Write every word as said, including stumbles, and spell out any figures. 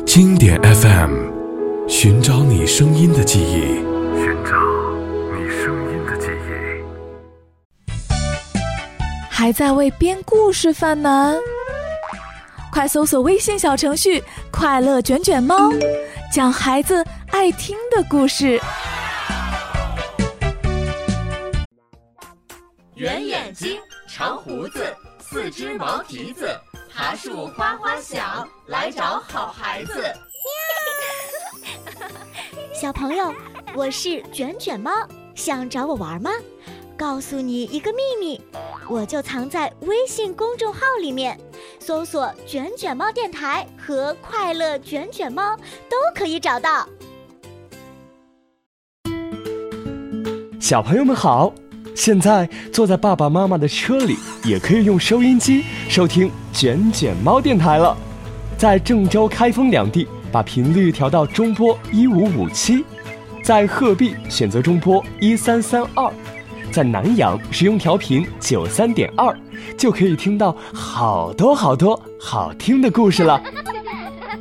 经典 F M， 寻找你声音的记忆， 寻找你声音的记忆。 还在为编故事犯难？快搜索微信小程序快乐卷卷猫，讲孩子爱听的故事。 圆眼睛，长胡子，四只毛蹄子，爬树哗哗响，来找好孩子。 小朋友，我是卷卷猫，想找我玩吗？告诉你一个秘密，我就藏在微信公众号里面，搜索卷卷猫电台和快乐卷卷猫都可以找到。 小朋友们好，现在坐在爸爸妈妈的车里，也可以用收音机收听卷卷猫电台了。在郑州、开封两地，把频率调到中波一五五七；在鹤壁选择中波一三三二；在南阳使用调频九三点二，就可以听到好多好多好听的故事了。